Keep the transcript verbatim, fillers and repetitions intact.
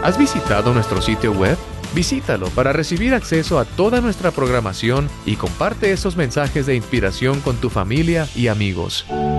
¿Has visitado nuestro sitio web? Visítalo para recibir acceso a toda nuestra programación y comparte esos mensajes de inspiración con tu familia y amigos.